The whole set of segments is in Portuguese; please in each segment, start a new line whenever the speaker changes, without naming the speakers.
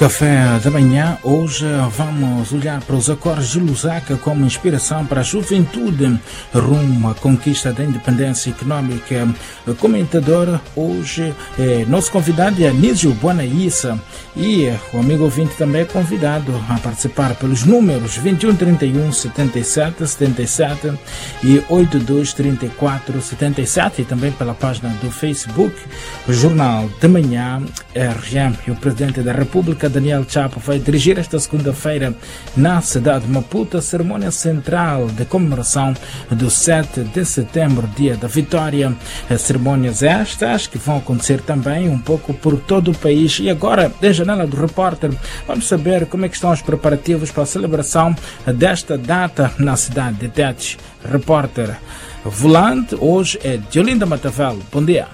Café da manhã, hoje vamos olhar para os acordos de Lusaka como inspiração para a juventude rumo à conquista da independência econômica. O comentador hoje nosso convidado é Anísio Bonaissa e o amigo ouvinte também é convidado a participar pelos números 21 31 77 77 e 82 34 77 e também pela página do Facebook, o Jornal da Manhã RGM. E o Presidente da República, Daniel Chapo, vai dirigir esta segunda-feira na cidade de Maputo a cerimônia central de comemoração do 7 de setembro, dia da vitória. As cerimônias estas que vão acontecer também um pouco por todo o país. E agora, da janela do repórter, vamos saber como é que estão os preparativos para a celebração desta data na cidade de Tete. Repórter volante hoje é Diolinda Matavel. Bom dia.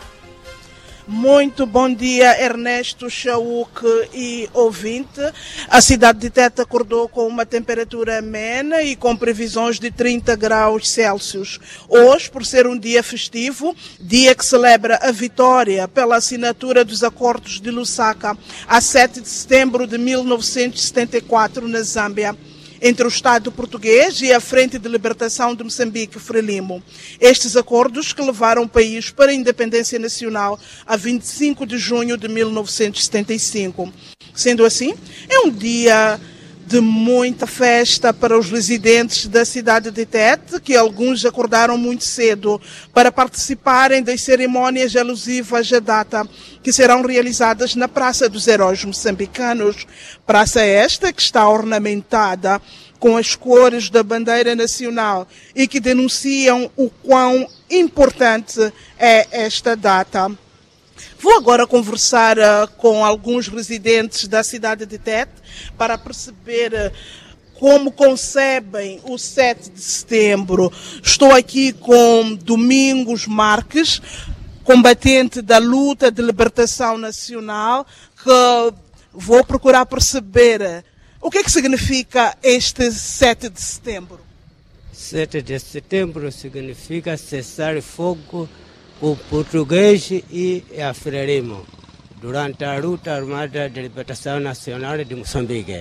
Muito bom dia, Ernesto Chauk e ouvinte. A cidade de Tete acordou com uma temperatura amena e com previsões de 30 graus Celsius. Hoje, por ser um dia festivo, dia que celebra a vitória pela assinatura dos acordos de Lusaka a 7 de setembro de 1974 na Zâmbia, entre o Estado português e a Frente de Libertação de Moçambique, Frelimo. Estes acordos que levaram o país para a independência nacional a 25 de junho de 1975. Sendo assim, é um dia de muita festa para os residentes da cidade de Tete, que alguns acordaram muito cedo para participarem das cerimônias alusivas à data, que serão realizadas na Praça dos Heróis Moçambicanos. Praça esta que está ornamentada com as cores da bandeira nacional e que denunciam o quão importante é esta data. Vou agora conversar com alguns residentes da cidade de Tete para perceber como concebem o 7 de setembro. Estou aqui com Domingos Marques, combatente da luta de libertação nacional, que vou procurar perceber o que significa este 7 de setembro.
7 de setembro significa cessar fogo o português e a Frelimo durante a luta armada de libertação nacional de Moçambique.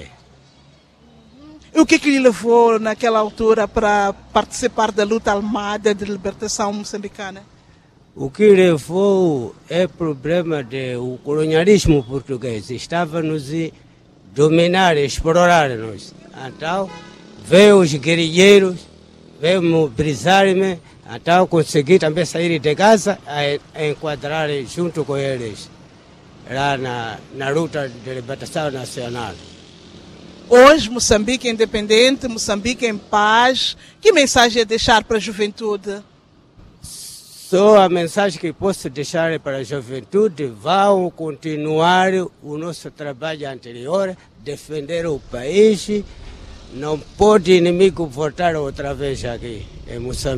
E o que lhe levou naquela altura para participar da luta armada de libertação moçambicana?
O que levou é o problema do colonialismo português. Estava nos dominar, explorar-nos. Então, veio os guerrilheiros, veio mobilizar-me. Então consegui também sair de casa a enquadrar junto com eles lá na luta de libertação nacional.
Hoje Moçambique é independente, Moçambique é em paz. Que mensagem é deixar para a juventude?
Só a mensagem que posso deixar para a juventude: vão continuar o nosso trabalho anterior, defender o país. Não pode inimigo voltar outra vez aqui em Moçambique.